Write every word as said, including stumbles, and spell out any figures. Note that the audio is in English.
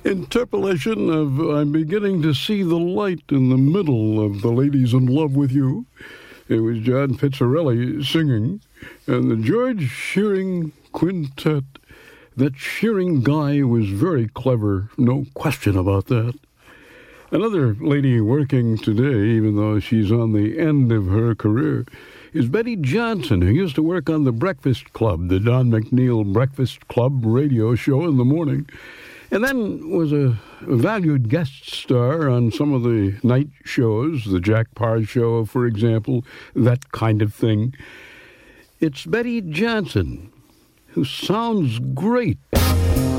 interpolation of I'm beginning to see the light in the middle of the Ladies in Love with You. It was John Pizzarelli singing, and the George Shearing Quintet. That Shearing guy was very clever, no question about that. Another lady working today, even though she's on the end of her career, is Betty Johnson, who used to work on The Breakfast Club, the Don McNeil Breakfast Club radio show in the morning, and then was a, a valued guest star on some of the night shows, the Jack Paar Show, for example, that kind of thing. It's Betty Johnson, who sounds great